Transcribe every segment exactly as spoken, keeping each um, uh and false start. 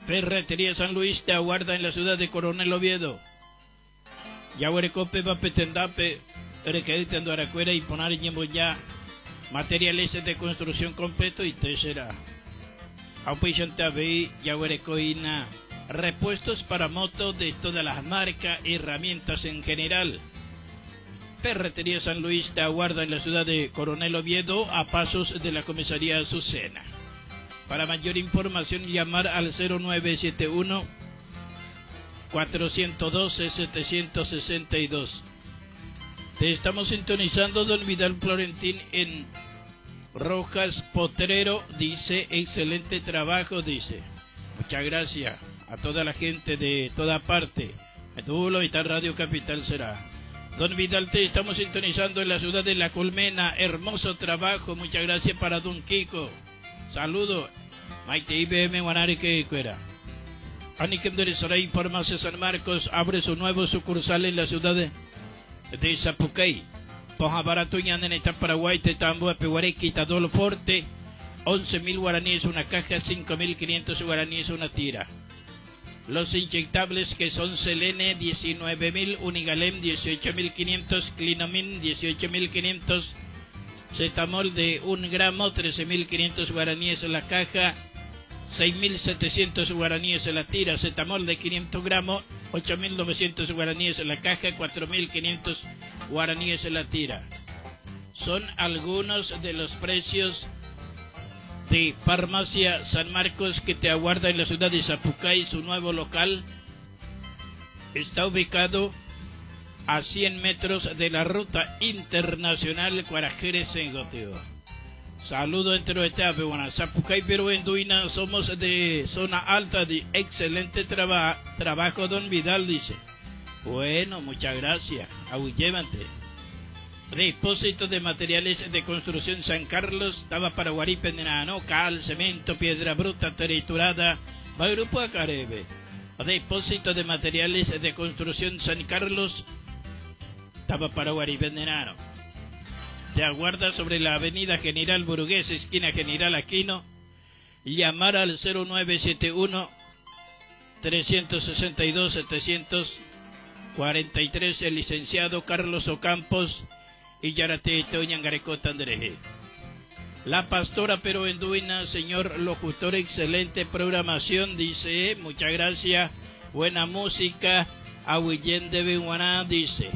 Ferretería San Luis te aguarda en la ciudad de Coronel Oviedo. Yahuerecope, Vapetendape, Erequeditendo Aracuera y Ponar ya materiales de construcción completo y tercera. Auspiciante Avi, Yahuerecoina, repuestos para moto de todas las marcas y herramientas en general. Ferretería San Luis te aguarda en la ciudad de Coronel Oviedo, a pasos de la comisaría Azucena. Para mayor información, llamar al cero nueve siete uno, cuatro uno dos, siete seis dos. Te estamos sintonizando, don Vidal Florentín, en Rojas Potrero, dice, excelente trabajo, dice. Muchas gracias a toda la gente de toda parte. Metulo y tal Radio Capital será. Don Vidal, te estamos sintonizando en la ciudad de La Colmena, hermoso trabajo, muchas gracias para don Kiko. Saludo. Maite I B M Guanari que fuera. Anikem de Soray, Farmacia San Marcos, abre su nuevo sucursal en la ciudad de, de Zapucay. Poja Baratuña, Neneta Paraguay, Tetambo, Pehuarequi, Tadolo Forte, once mil guaraníes una caja, cinco mil quinientos guaraníes una tira. Los inyectables que son Selene, diecinueve mil, Unigalem, dieciocho mil quinientos, Clinomin, dieciocho mil quinientos, Cetamol de un gramo, trece mil quinientos guaraníes en la caja, seis mil setecientos guaraníes en la tira. Cetamol de quinientos gramos, ocho mil novecientos guaraníes en la caja, cuatro mil quinientos guaraníes en la tira. Son algunos de los precios de Farmacia San Marcos que te aguarda en la ciudad de Zapucay. Su nuevo local está ubicado a cien metros de la ruta internacional Cuarajeres-Sengoteo. Saludo entre etape, bueno, Zapucay, Perú, Enduina, somos de zona alta, de excelente traba, trabajo, don Vidal, dice. Bueno, muchas gracias, llévate. Depósito de materiales de construcción San Carlos, Taba Paraguarí, Pendenano, cal, cemento, piedra bruta, triturada, Grupo Acarebe. Depósito de materiales de construcción San Carlos, Taba Paraguarí, Pendenano. Te aguarda sobre la avenida General Burgués, esquina General Aquino, y llamar al cero nueve siete uno, tres seis dos, siete cuatro tres, el licenciado Carlos Ocampos y Yarate Toñangarecota Andreje. La Pastora Pero Enduina, señor locutor, excelente programación, dice, muchas gracias, buena música, Ahuillén de Beguaná, dice,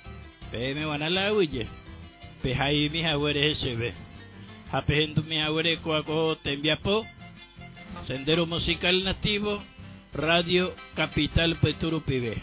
P M Guaná la Ahuille, Pejai mi Jaguere S B, Japejendu mi Jaguere Coaco Tembiapo, Sendero Musical Nativo, Radio Capital Peturu Pibe.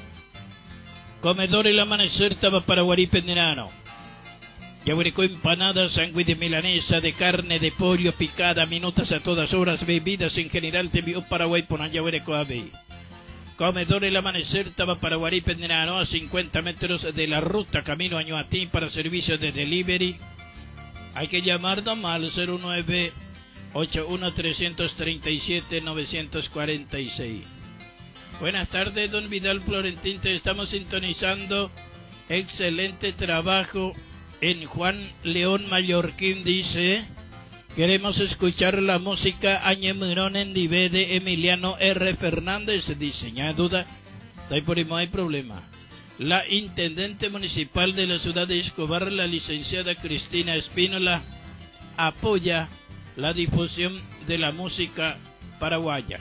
Comedor El Amanecer, Taba Paraguarí, Pendenano. Yaguareco empanada, sándwich de milanesa, de carne, de pollo, picada, minutas a todas horas, bebidas en general, te envió Paraguay, Ponan Yaguareco Ave. Comedor El Amanecer, Taba Paraguarí, Pendenano, a cincuenta metros de la ruta, camino a Ñuatín, para servicios de delivery. Hay que llamar al cero nueve ocho uno, tres tres siete, nueve cuatro seis. Buenas tardes, don Vidal Florentín, te estamos sintonizando. Excelente trabajo en Juan León Mallorquín, dice. Queremos escuchar la música Añemirón en Dive de Emiliano R. Fernández, dice. Ya duda, ahí por ahí no hay problema. La intendente municipal de la ciudad de Escobar, la licenciada Cristina Espínola, apoya la difusión de la música paraguaya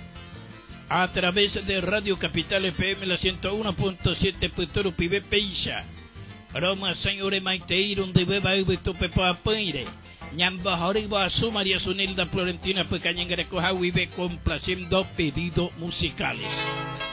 a través de Radio Capital F M, la ciento uno punto siete, Peturu Pibe Peixa. Roma, señores, Maiteiro, de Beba y Tupepa Peire. Ñamba Joriba, su María Sunilda Florentina, Pecañen Greco, Javive, complaciendo pedidos musicales.